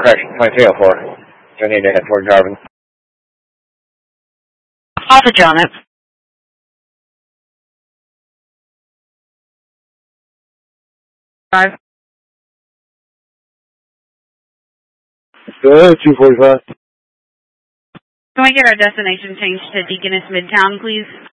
correction, 2304. Do need to head toward Garvin. Alpha John, it. Five. Good, 245. Can we get our destination changed to Deaconess Midtown, please?